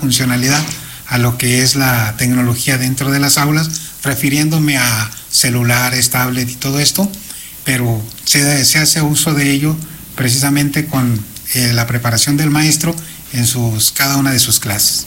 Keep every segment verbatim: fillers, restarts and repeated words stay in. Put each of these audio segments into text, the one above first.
funcionalidad a lo que es la tecnología dentro de las aulas, refiriéndome a celulares, tablet y todo esto, pero se, se hace uso de ello precisamente con eh, la preparación del maestro en sus, cada una de sus clases.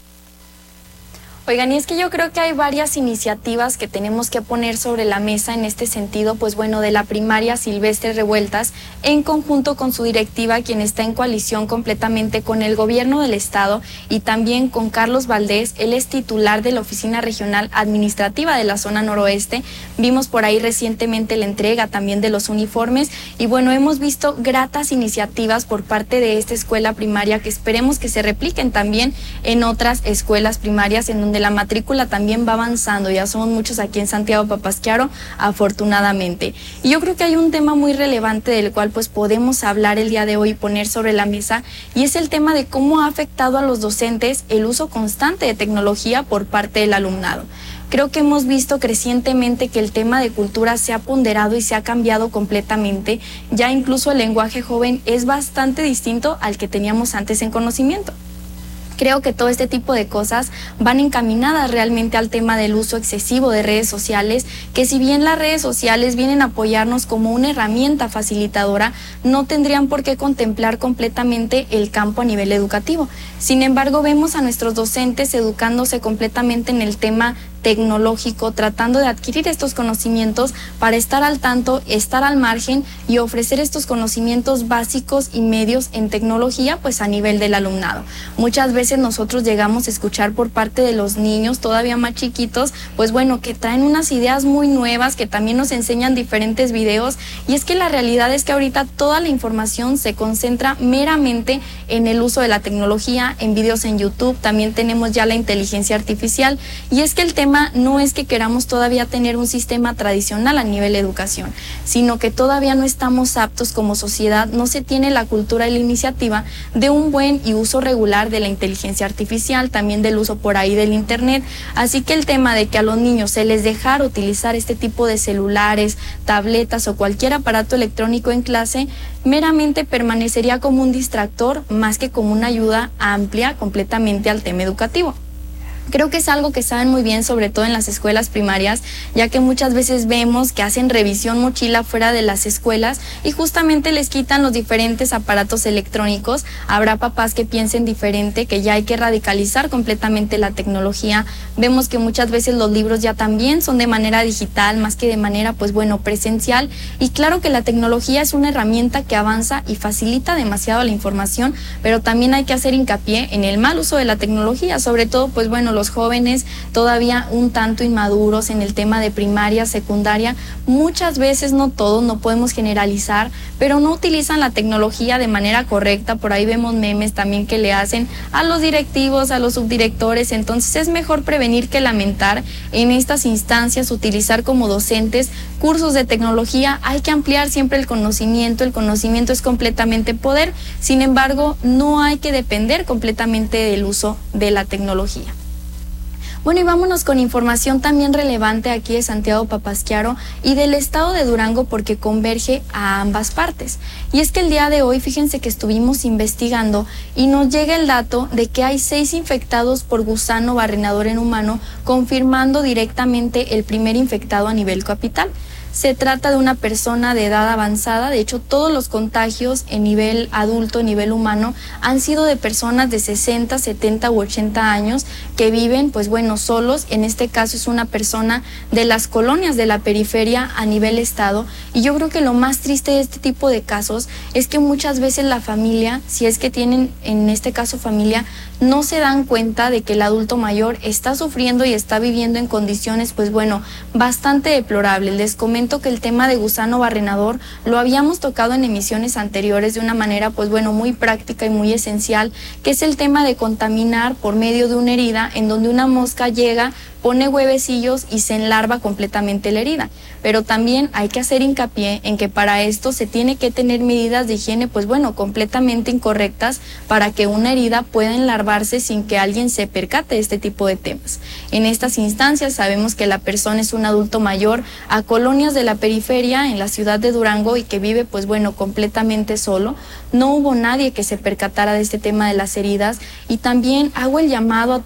Oigan, y es que yo creo que hay varias iniciativas que tenemos que poner sobre la mesa en este sentido, pues bueno, de la primaria Silvestre Revueltas, en conjunto con su directiva, quien está en coalición completamente con el gobierno del estado y también con Carlos Valdés. Él es titular de la Oficina Regional Administrativa de la zona noroeste. Vimos por ahí recientemente la entrega también de los uniformes y bueno, hemos visto gratas iniciativas por parte de esta escuela primaria que esperemos que se repliquen también en otras escuelas primarias en donde de la matrícula también va avanzando. Ya somos muchos aquí en Santiago Papasquiaro, afortunadamente. Y yo creo que hay un tema muy relevante del cual pues podemos hablar el día de hoy y poner sobre la mesa, y es el tema de cómo ha afectado a los docentes el uso constante de tecnología por parte del alumnado. Creo que hemos visto crecientemente que el tema de cultura se ha ponderado y se ha cambiado completamente. Ya incluso el lenguaje joven es bastante distinto al que teníamos antes en conocimiento. Creo que todo este tipo de cosas van encaminadas realmente al tema del uso excesivo de redes sociales, que si bien las redes sociales vienen a apoyarnos como una herramienta facilitadora, no tendrían por qué contemplar completamente el campo a nivel educativo. Sin embargo, vemos a nuestros docentes educándose completamente en el tema tecnológico, tratando de adquirir estos conocimientos para estar al tanto, estar al margen y ofrecer estos conocimientos básicos y medios en tecnología pues a nivel del alumnado. Muchas veces nosotros llegamos a escuchar por parte de los niños todavía más chiquitos, pues bueno, que traen unas ideas muy nuevas, que también nos enseñan diferentes videos, y es que la realidad es que ahorita toda la información se concentra meramente en el uso de la tecnología, en videos en YouTube, también tenemos ya la inteligencia artificial, y es que el tema no es que queramos todavía tener un sistema tradicional a nivel de educación, sino que todavía no estamos aptos como sociedad, no se tiene la cultura y la iniciativa de un buen y uso regular de la inteligencia artificial, también del uso por ahí del internet. Así que el tema de que a los niños se les dejara utilizar este tipo de celulares, tabletas o cualquier aparato electrónico en clase, meramente permanecería como un distractor más que como una ayuda amplia completamente al tema educativo. Creo que es algo que saben muy bien, sobre todo en las escuelas primarias, ya que muchas veces vemos que hacen revisión mochila fuera de las escuelas y justamente les quitan los diferentes aparatos electrónicos. Habrá papás que piensen diferente, que ya hay que radicalizar completamente la tecnología. Vemos que muchas veces los libros ya también son de manera digital, más que de manera, pues bueno, presencial. Y claro que la tecnología es una herramienta que avanza y facilita demasiado la información, pero también hay que hacer hincapié en el mal uso de la tecnología, sobre todo, pues bueno, los jóvenes todavía un tanto inmaduros en el tema de primaria, secundaria, muchas veces, no todos, no podemos generalizar, pero no utilizan la tecnología de manera correcta. Por ahí vemos memes también que le hacen a los directivos, a los subdirectores. Entonces es mejor prevenir que lamentar. En estas instancias, utilizar como docentes cursos de tecnología. Hay que ampliar siempre el conocimiento, el conocimiento es completamente poder, sin embargo no hay que depender completamente del uso de la tecnología. Bueno, y vámonos con información también relevante aquí de Santiago Papasquiaro y del estado de Durango, porque converge a ambas partes. Y es que el día de hoy, fíjense que estuvimos investigando y nos llega el dato de que hay seis infectados por gusano barrenador en humano, confirmando directamente el primer infectado a nivel capital. Se trata de una persona de edad avanzada. De hecho, todos los contagios en nivel adulto, en nivel humano, han sido de personas de sesenta, setenta u ochenta años que viven, pues bueno, solos. En este caso es una persona de las colonias de la periferia a nivel estado. Y yo creo que lo más triste de este tipo de casos es que muchas veces la familia, si es que tienen en este caso familia, no se dan cuenta de que el adulto mayor está sufriendo y está viviendo en condiciones, pues bueno, bastante deplorables. Les comento que el tema de gusano barrenador lo habíamos tocado en emisiones anteriores de una manera, pues bueno, muy práctica y muy esencial, que es el tema de contaminar por medio de una herida en donde una mosca llega, pone huevecillos y se enlarva completamente la herida. Pero también hay que hacer hincapié en que para esto se tiene que tener medidas de higiene, pues bueno, completamente incorrectas para que una herida pueda enlarvarse sin que alguien se percate de este tipo de temas. En estas instancias sabemos que la persona es un adulto mayor a colonias de la periferia en la ciudad de Durango y que vive, pues bueno, completamente solo. No hubo nadie que se percatara de este tema de las heridas, y también hago el llamado a